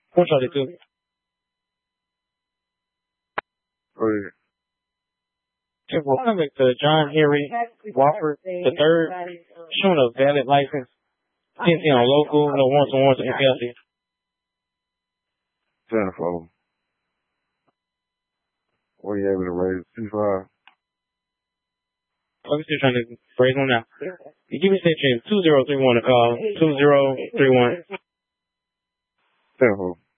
One Charlie 2. Go ahead. Convict John Henry Wofford III, showing a valid license, 10 on local, no warrants and FLC. 10-4. Were you able to raise 2-5? I'm still trying to raise one now. You give me extension 2031 to call, 2031. 10-4.